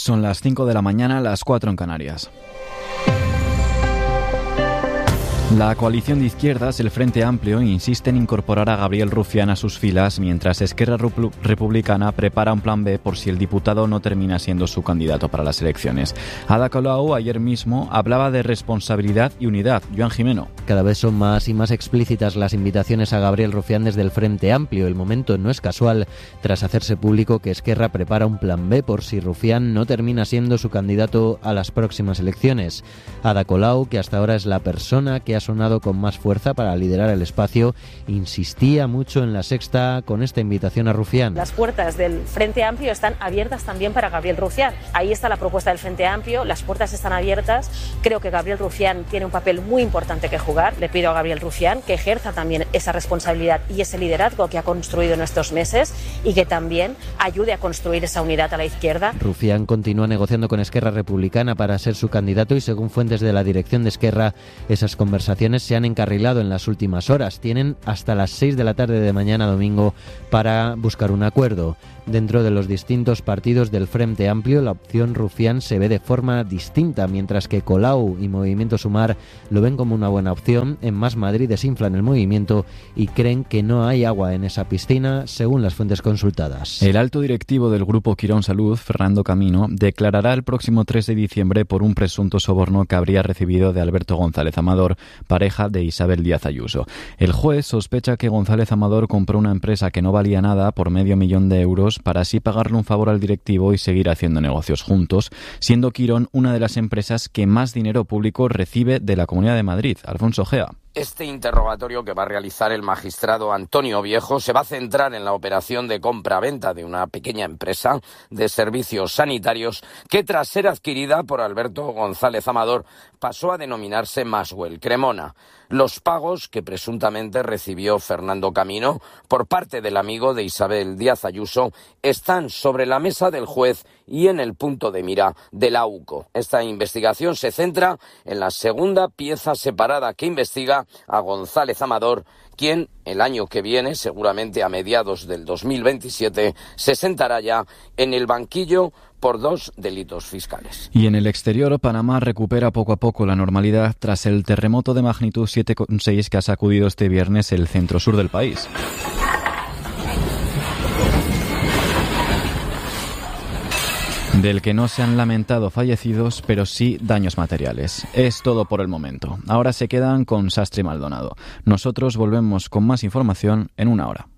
Son las 5 de la mañana, las 4 en Canarias. La coalición de izquierdas, el Frente Amplio, insiste en incorporar a Gabriel Rufián a sus filas, mientras Esquerra Republicana prepara un plan B por si el diputado no termina siendo su candidato para las elecciones. Ada Colau ayer mismo hablaba de responsabilidad y unidad. Joan Jimeno. Cada vez son más y más explícitas las invitaciones a Gabriel Rufián desde el Frente Amplio. El momento no es casual, tras hacerse público que Esquerra prepara un plan B por si Rufián no termina siendo su candidato a las próximas elecciones. Ada Colau, que hasta ahora es la persona que ha sonado con más fuerza para liderar el espacio, insistía mucho en La Sexta con esta invitación a Rufián. Las puertas del Frente Amplio están abiertas también para Gabriel Rufián. Ahí está la propuesta del Frente Amplio, las puertas están abiertas. Creo que Gabriel Rufián tiene un papel muy importante que jugar. Le pido a Gabriel Rufián que ejerza también esa responsabilidad y ese liderazgo que ha construido en estos meses y que también ayude a construir esa unidad a la izquierda. Rufián continúa negociando con Esquerra Republicana para ser su candidato y, según fuentes de la dirección de Esquerra, esas conversaciones se han encarrilado en las últimas horas. Tienen hasta las 6 de la tarde de mañana domingo para buscar un acuerdo. Dentro de los distintos partidos del Frente Amplio, la opción Rufián se ve de forma distinta, mientras que Colau y Movimiento Sumar lo ven como una buena opción. En Más Madrid desinflan el movimiento y creen que no hay agua en esa piscina, según las fuentes consultadas. El alto directivo del Grupo Quirón Salud, Fernando Camino, declarará el próximo 3 de diciembre por un presunto soborno que habría recibido de Alberto González Amador, pareja de Isabel Díaz Ayuso. El juez sospecha que González Amador compró una empresa que no valía nada por $500,000 para así pagarle un favor al directivo y seguir haciendo negocios juntos, siendo Quirón una de las empresas que más dinero público recibe de la Comunidad de Madrid. Alfonso Gea. Este interrogatorio que va a realizar el magistrado Antonio Viejo se va a centrar en la operación de compra-venta de una pequeña empresa de servicios sanitarios que, tras ser adquirida por Alberto González Amador, pasó a denominarse Maswell Cremona. Los pagos que presuntamente recibió Fernando Camino por parte del amigo de Isabel Díaz Ayuso están sobre la mesa del juez y en el punto de mira de la AUCO. Esta investigación se centra en la segunda pieza separada que investiga a González Amador, quien el año que viene, seguramente a mediados del 2027, se sentará ya en el banquillo por 2 delitos fiscales. Y en el exterior, Panamá recupera poco a poco la normalidad tras el terremoto de magnitud 7,6 que ha sacudido este viernes el centro-sur del país. Del que no se han lamentado fallecidos, pero sí daños materiales. Es todo por el momento. Ahora se quedan con Sastre y Maldonado. Nosotros volvemos con más información en una hora.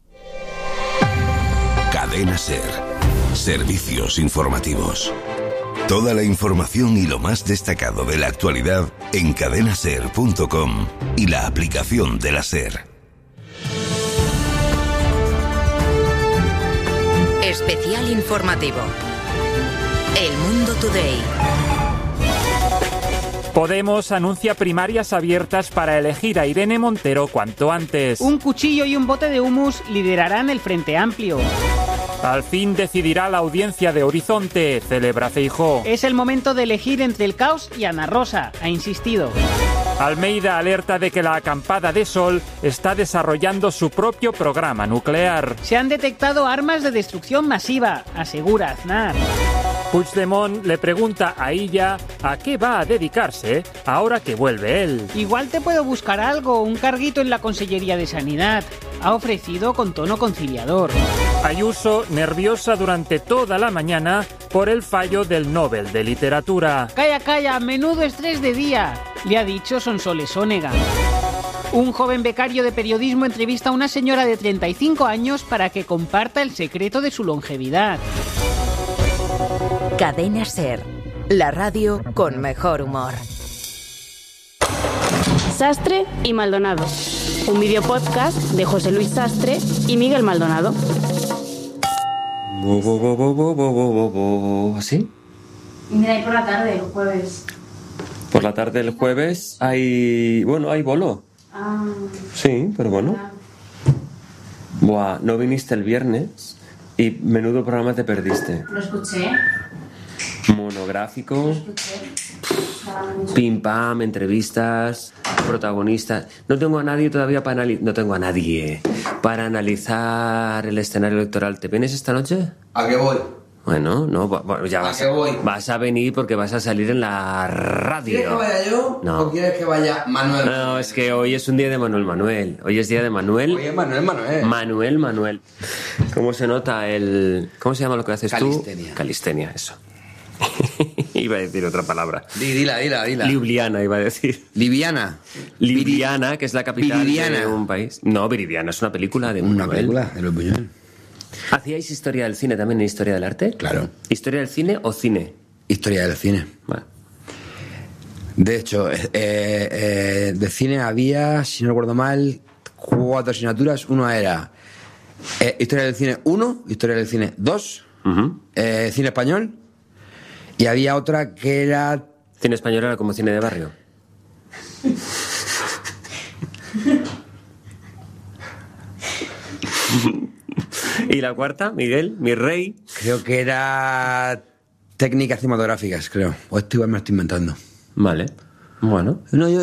Cadena SER. Servicios informativos. Toda la información y lo más destacado de la actualidad en cadenaser.com y la aplicación de la SER. Especial informativo. El Mundo Today. Podemos anuncia primarias abiertas para elegir a Irene Montero cuanto antes. Un cuchillo y un bote de humus liderarán el Frente Amplio. Al fin decidirá la audiencia de Horizonte, celebra Feijóo. Es el momento de elegir entre el caos y Ana Rosa, ha insistido. Almeida alerta de que la acampada de Sol está desarrollando su propio programa nuclear. Se han detectado armas de destrucción masiva, asegura Aznar. Puigdemont le pregunta a Illa a qué va a dedicarse ahora que vuelve él. Igual te puedo buscar algo, un carguito en la Consellería de Sanidad, ha ofrecido con tono conciliador. Ayuso nerviosa durante toda la mañana por el fallo del Nobel de Literatura. Calla, menudo estrés de día, le ha dicho Sonsoles Onega. Un joven becario de periodismo entrevista a una señora de 35 años para que comparta el secreto de su longevidad. Cadena SER, la radio con mejor humor. Sastre y Maldonado, un videopodcast de José Luis Sastre y Miguel Maldonado. ¿Así? Mira, ahí por la tarde, el jueves. Por la tarde el jueves hay bolo. Ah. Sí, pero bueno. Buah, no viniste el viernes y menudo programa te perdiste. Lo escuché. Monográfico. Lo escuché. Pim pam, entrevistas, protagonistas. No tengo a nadie todavía para analizar el escenario electoral. ¿Te vienes esta noche? ¿A qué voy? Bueno, no, ya vas a venir porque vas a salir en la radio. ¿Quieres que vaya yo? No. ¿O quieres que vaya Manuel? No, es que hoy es un día de Manuel. Hoy es día de Manuel. Hoy es Manuel. Manuel. ¿Cómo se nota el... ¿Cómo se llama lo que haces Calistenia. tú? Calistenia, eso. Iba a decir otra palabra. Dila. Ljubljana, iba a decir. Liviana. Ljubljana, que es la capital Viridiana. de un país. No, Viridiana es una película de Buñuel. Una película de los Buñuel. ¿Hacíais historia del cine también en historia del arte? Claro. ¿Historia del cine o cine? Historia del cine. Vale. De hecho, de cine había, si no recuerdo mal, 4 asignaturas. Uno era Historia del cine 1, Historia del cine 2, cine español, y había otra que era... ¿Cine español era como cine de barrio? ¿Y la cuarta, Miguel, mi rey? Creo que era técnicas cinematográficas, creo. O esto igual me lo estoy inventando. Vale. Bueno.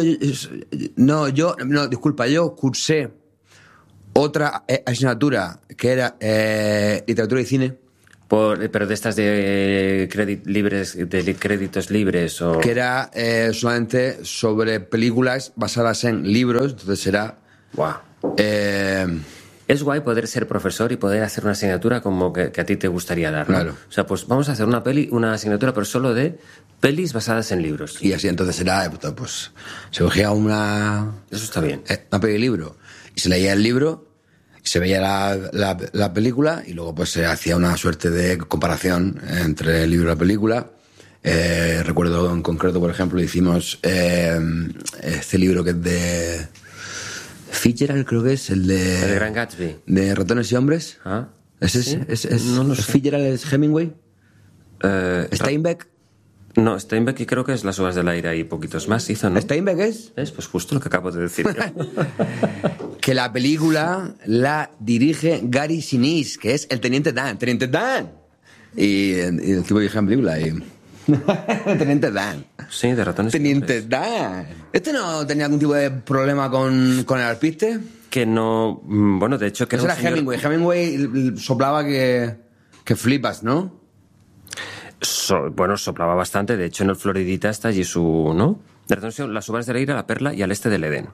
Disculpa, yo cursé otra asignatura que era literatura y cine. Pero de estas de créditos libres o... Que era solamente sobre películas basadas en libros, entonces era... Wow. Es guay poder ser profesor y poder hacer una asignatura como que a ti te gustaría dar, ¿no? Claro. O sea, pues vamos a hacer una asignatura, pero solo de pelis basadas en libros. Y así entonces era, pues, se cogía una... Eso está bien. Una peli libro. Y se leía el libro, y se veía la película, y luego pues se hacía una suerte de comparación entre el libro y la película. Recuerdo en concreto, por ejemplo, hicimos este libro que es de... Fitzgerald, creo que es el de... El de Gran Gatsby. De Ratones y Hombres. Ah. ¿Es no lo sé. Fitzgerald es Hemingway? ¿Steinbeck? No, Steinbeck y creo que es Las uvas del aire y poquitos más hizo, ¿no? ¿Steinbeck es? Es pues justo lo que acabo de decir yo. Que la película la dirige Gary Sinise, que es el Teniente Dan. ¡Teniente Dan! Y el tipo dirige la película y... Teniente Dan. Sí, de Ratones. Teniente Dan. ¿Este no tenía algún tipo de problema con el alpiste? Que no... Bueno, de hecho que Eso era era un señor... Hemingway. Hemingway soplaba que flipas, ¿no? Bueno, soplaba bastante. De hecho, en el Floridita está allí su... ¿no? De Ratones, Las uvas del aire, La perla y Al este del Edén.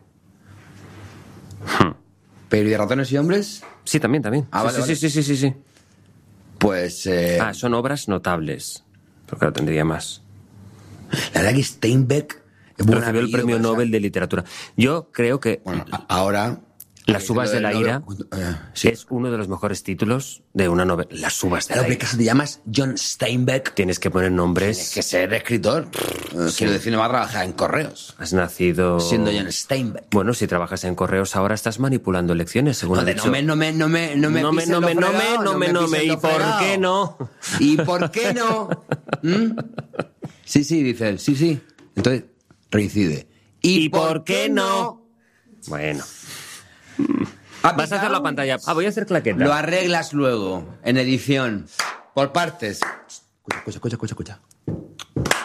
¿Pero y de Ratones y Hombres? Sí, también. Ah, vale. Sí. Pues... son obras notables. Pero claro, tendría más. La verdad que Steinbeck... Recibió el premio Nobel de Literatura. Yo creo que... Bueno, ahora... Las uvas de la ira es uno de los mejores títulos de una novela. Las uvas de la ira. Pero que te llamas John Steinbeck... Tienes que poner nombres... Tienes que ser escritor. Quiero decir, no va a trabajar en correos. Has nacido... Siendo John Steinbeck. Bueno, si trabajas en correos ahora estás manipulando elecciones, según ha dicho. No me. ¿Y por qué no? ¿Y por qué no? Sí, dice él. Sí. Entonces, reincide. ¿Y por qué no? Bueno. Vas a hacer la pantalla. Voy a hacer claqueta. Lo arreglas luego, en edición. Por partes. Escucha.